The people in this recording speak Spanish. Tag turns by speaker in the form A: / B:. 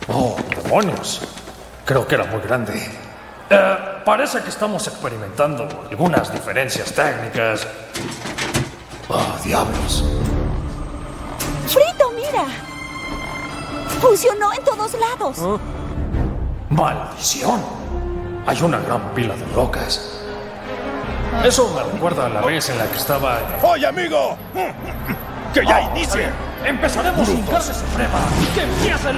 A: Oh, demonios. Creo que era muy grande. Parece que estamos experimentando algunas diferencias técnicas. Oh, diablos.
B: ¡Frito, mira! Funcionó en todos lados.
A: ¡Maldición! Hay una gran pila de rocas. Eso me recuerda a la vez en la que estaba...
C: ¡Oye, amigo! ¡Que ya inicie!
A: Empezaremos sin carne suprema. ¡Que empiece la